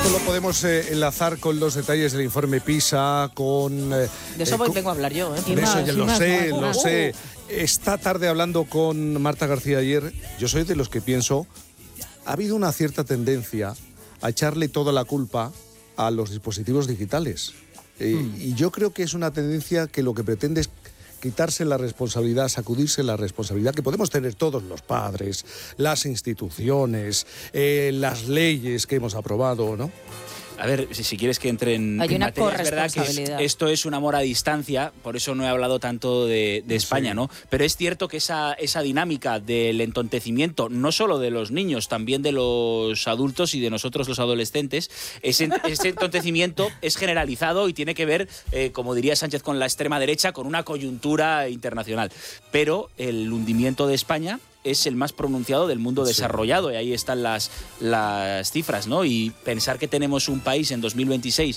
Esto lo podemos enlazar con los detalles del informe PISA, con... de eso vengo a hablar yo, ¿eh? De eso ya lo sé. Esta tarde hablando con Marta García ayer, yo soy de los que pienso, ha habido una cierta tendencia a echarle toda la culpa a los dispositivos digitales. Y yo creo que es una tendencia que lo que pretende es quitarse la responsabilidad, sacudirse la responsabilidad que podemos tener todos los padres, las instituciones, las leyes que hemos aprobado, ¿no? A ver, si quieres que entre en una materia, es verdad que esto es un amor a distancia, por eso no he hablado tanto de España, ¿no? Pero es cierto que esa dinámica del entontecimiento, no solo de los niños, también de los adultos y de nosotros los adolescentes, ese entontecimiento es generalizado y tiene que ver, como diría Sánchez, con la extrema derecha, con una coyuntura internacional. Pero el hundimiento de España es el más pronunciado del mundo desarrollado, y ahí están las cifras, ¿no? Y pensar que tenemos un país en 2026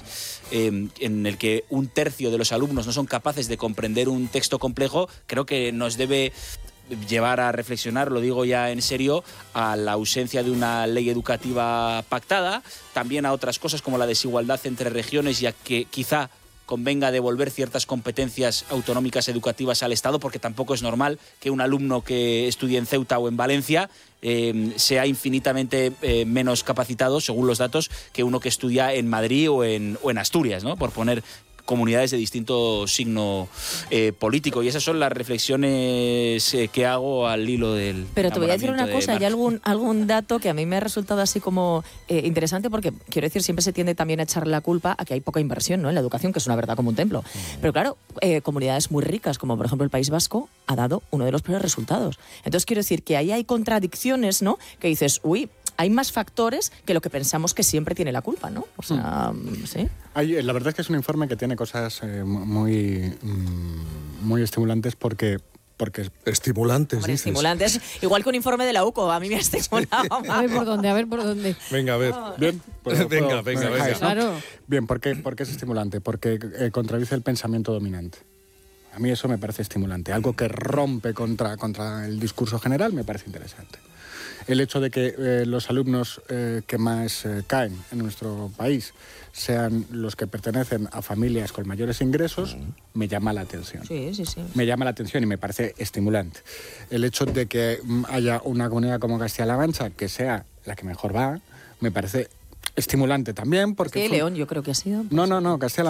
en el que un tercio de los alumnos no son capaces de comprender un texto complejo, creo que nos debe llevar a reflexionar, lo digo ya en serio, a la ausencia de una ley educativa pactada, también a otras cosas como la desigualdad entre regiones, ya que quizá convenga devolver ciertas competencias autonómicas educativas al Estado, porque tampoco es normal que un alumno que estudie en Ceuta o en Valencia sea infinitamente menos capacitado, según los datos, que uno que estudia en Madrid o en Asturias, ¿no? Por poner comunidades de distinto signo político. Y esas son las reflexiones que hago al hilo del... Pero te voy a decir una cosa, hay algún dato que a mí me ha resultado así como interesante, porque, quiero decir, siempre se tiende también a echarle la culpa a que hay poca inversión, ¿no?, en la educación, que es una verdad como un templo. Pero claro, comunidades muy ricas, como por ejemplo el País Vasco, ha dado uno de los peores resultados. Entonces quiero decir que ahí hay contradicciones, ¿no?, que dices, uy, hay más factores que lo que pensamos que siempre tiene la culpa, ¿no? O sea, ¿sí? La verdad es que es un informe que tiene cosas muy estimulantes porque estimulantes, hombre, estimulantes, igual que un informe de la UCO, a mí me ha estimulado. A ver por dónde. Venga, a ver. Bien. Venga. Claro. Bien, ¿por qué es estimulante? Porque contradice el pensamiento dominante. A mí eso me parece estimulante. Algo que rompe contra el discurso general me parece interesante. El hecho de que los alumnos que más caen en nuestro país sean los que pertenecen a familias con mayores ingresos, me llama la atención. Sí. Me llama la atención y me parece estimulante. El hecho de que haya una comunidad como Castilla-La Mancha que sea la que mejor va, me parece estimulante también. Porque Sí, León, yo creo que ha sido. No, Castilla-La